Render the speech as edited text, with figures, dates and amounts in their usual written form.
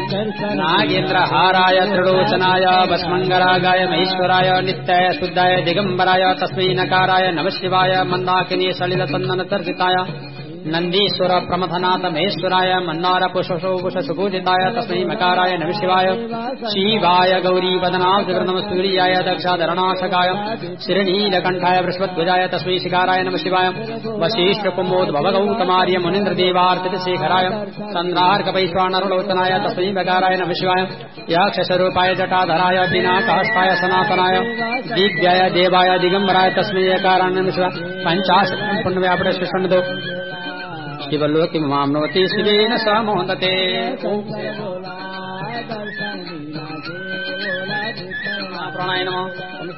नागेन्द्रहाराय त्रिलोचनाय भस्मंगरागाय महेश्वराय नित्याय शुद्धाय दिगंबराय तस्मै नकाराय नमः शिवाय मंदाकिनी सलिल चंदन चर्चिताय नंदीश्वर प्रमथनाथ महेश्वराय मन्नार पुष्पशोभुष सुपूजिताय तस्मै मकाराय नमः शिवाय शिवाय गौरी वदनाब्जगर्णम सूर्याय दक्षाधरणाशकाय श्रीनीलकंठाय वृषभध्वजाय तस्मै शिकाराय नमः शिवाय वशिष्ठ कुम्भोद्भव गौतमार्य मुनीन्द्रदेवार्चितशेखराय चंद्रार्कवैश्वानरलोचनाय तस्मै मकाराय नमः शिवाय यक्षस्वरूपाय जटाधराय पिनाकहस्ताय सनातनाय दिव्याय देवाय दिगंबराय तस्मै यकाराय नमः शिवाय पंचाशतं पुण्यव्यापृत सुषण्डो शिवलोकि माम्नोति शिवेन समोदते प्राणाय नमः।